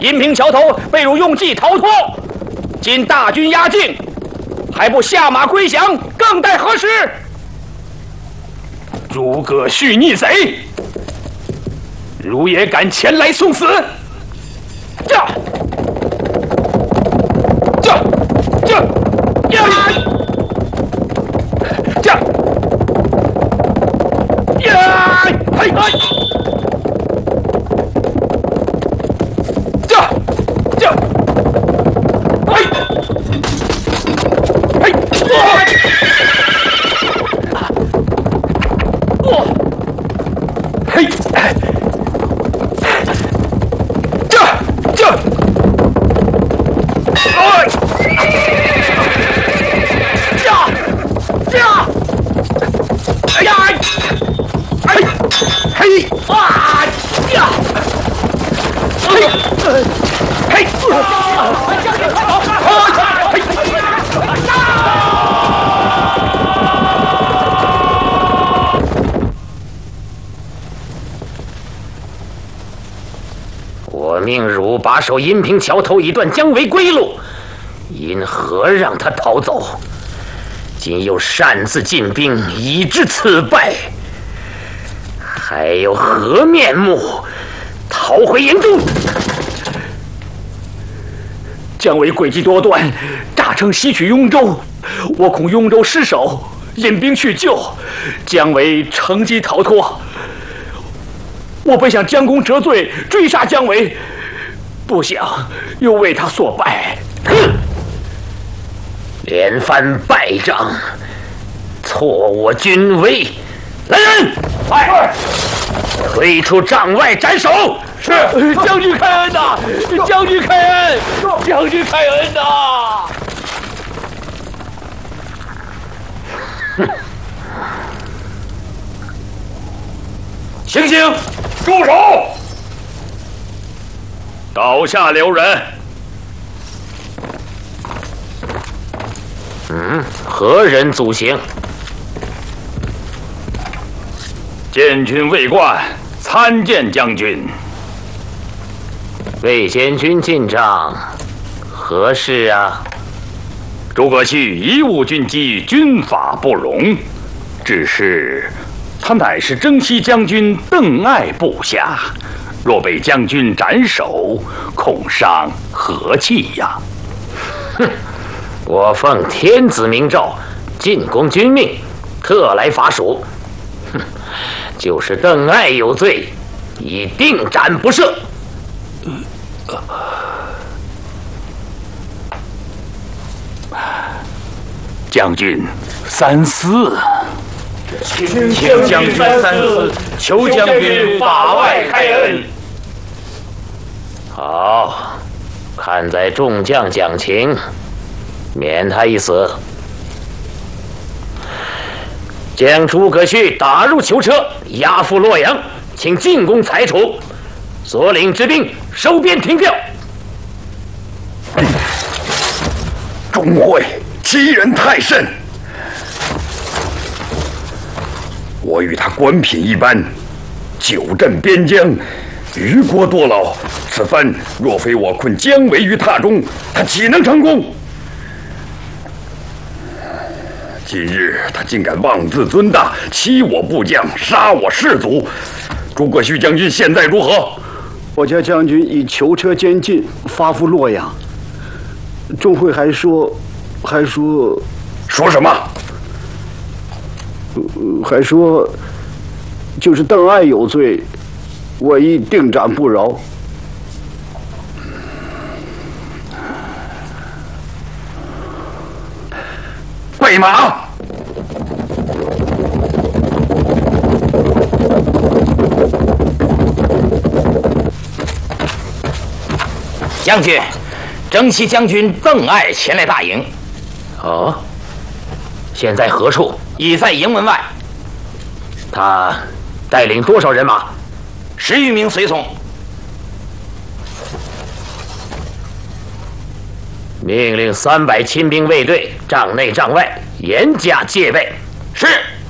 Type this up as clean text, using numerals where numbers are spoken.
银平桥头被汝用计逃脱，今大军压境，还不下马归降，更待何时？诸葛绪逆贼，汝也敢前来送死？这呀！嘿！ 我命汝把守银平桥头一段姜维归路，因何让他逃走？今又擅自进兵，以致此败，还有何面目逃回营中？ 姜维诡计多端，诈称西取雍州，我恐雍州失守，引兵去救，姜维乘机逃脱。我本想将功折罪，追杀姜维，不想又为他所败。 哼！连番败仗，挫我军威。来人，快推出帐外斩首！ 是，将军开恩呐！将军开恩！将军开恩呐！ 哼！ 醒醒！住手！刀下留人。 何人阻行？ 监军尉冠参见将军。 魏监军进帐，何事啊？ 诸葛绪贻误军机，军法不容，只是他乃是征西将军邓艾部下，若被将军斩首，恐伤和气呀！ 哼！我奉天子明诏，进攻军命，特来伐蜀。哼！就是邓艾有罪，已定斩不赦。 将军三思。 请将军三思，求将军法外开恩。 好，看在众将讲情，免他一死。将诸葛绪打入囚车，押赴洛阳，请进宫裁处。所领之兵收编停调。 钟会欺人太甚，我与他官品一般，久镇边疆，虞国多劳。此番若非我困姜维于榻中，他岂能成功？今日他竟敢妄自尊大，欺我部将，杀我士卒。诸葛绪将军现在如何？ 我家将军以囚车监禁，发赴洛阳。钟会还说什么？ 还说就是邓艾有罪，我亦定斩不饶。 备马！ 将军，征西将军邓艾前来大营。哦，现在何处？已在营门外。他带领多少人马？10余名随从。命令300亲兵卫队，帐内帐外严加戒备。是。